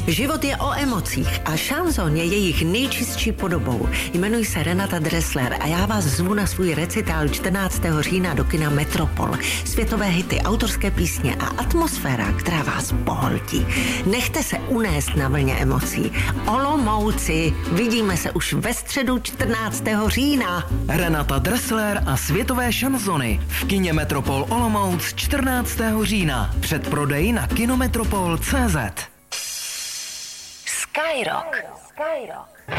Život je o emocích a šanson je jejich nejčistší podobou. Jmenuji se Renata Dressler a já vás zvu na svůj recitál 14. října do kina Metropol. Světové hity, autorské písně a atmosféra, která vás pohltí. Nechte se unést na vlně emocí. Olomouci, vidíme se už ve středu 14. října. Renata Dressler a světové šansony v kině Metropol Olomouc 14. října. Předprodej na kinometropol.cz. Skyrock.